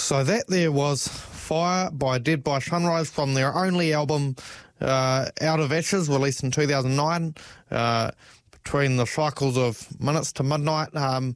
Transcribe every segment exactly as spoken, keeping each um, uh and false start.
So that there was Fire by Dead by Sunrise from their only album, uh, Out of Ashes, released in two thousand nine, uh, between the cycles of Minutes to Midnight um,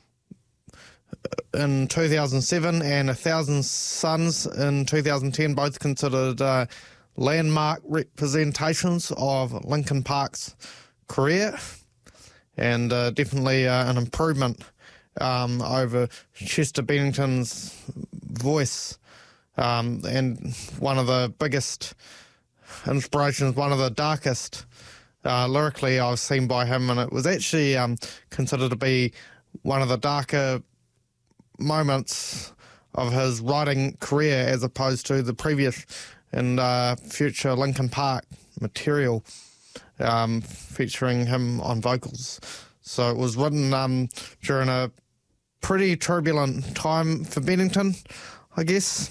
in two thousand seven and A Thousand Suns in two thousand ten, both considered uh, landmark representations of Linkin Park's career, and uh, definitely uh, an improvement um, over Chester Bennington's voice, um, and one of the biggest inspirations, one of the darkest uh, lyrically I've seen by him, and it was actually um, considered to be one of the darker moments of his writing career as opposed to the previous and uh, future Linkin Park material um, featuring him on vocals. So it was written um, during a pretty turbulent time for Bennington, I guess.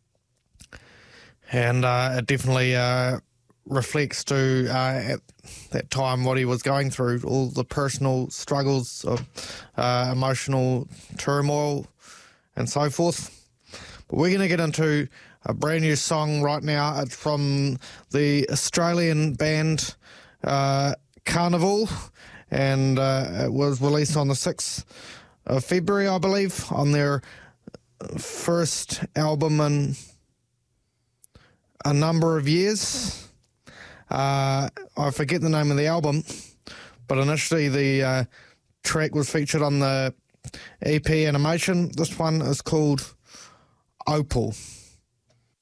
And uh, it definitely uh, reflects to, uh, at that time, what he was going through, all the personal struggles of uh, emotional turmoil and so forth. But we're going to get into a brand new song right now. It's from the Australian band uh, Carnival, and uh, it was released on the sixth of February, I believe, on their first album in a number of years. Uh, I forget the name of the album, but initially the uh, track was featured on the E P Animation. This one is called Opal.